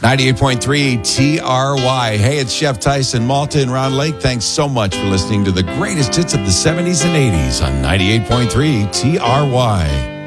98.3 TRY. Hey, it's Chef Tyson Malta in Round Lake. Thanks so much for listening to the greatest hits of the 70s and 80s on 98.3 TRY.